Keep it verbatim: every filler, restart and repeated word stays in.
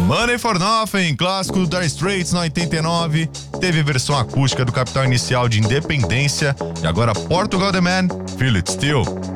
Money for Nothing, clássico do Dire Straits na oitenta e nove, teve versão acústica do Capital Inicial de Independência e agora Portugal The Man, Feel It Still.